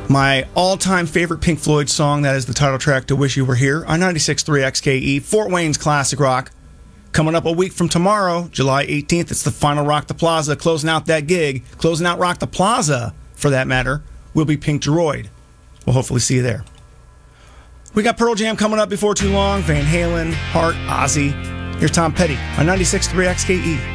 My all-time favorite Pink Floyd song, that is the title track to Wish You Were Here, on 96.3 XKE, Fort Wayne's Classic Rock. Coming up a week from tomorrow, July 18th, it's the final Rock the Plaza, closing out that gig, closing out Rock the Plaza, for that matter, will be Pink Droid. We'll hopefully see you there. We got Pearl Jam coming up before too long, Van Halen, Heart, Ozzy. Here's Tom Petty on 96.3 XKE.